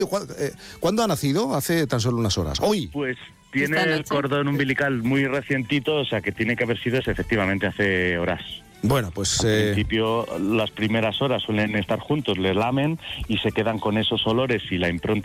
¿Cuándo ha nacido? Hace tan solo unas horas. Hoy. Pues tiene el cordón umbilical muy recientito, o sea que tiene que haber sido efectivamente hace horas. Bueno, pues... Al principio, las primeras horas suelen estar juntos, le lamen y se quedan con esos olores y la impronta